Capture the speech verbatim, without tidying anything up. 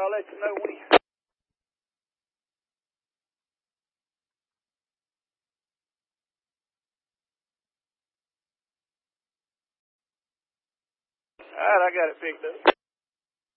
I'll let you know when. All right, I got it picked up.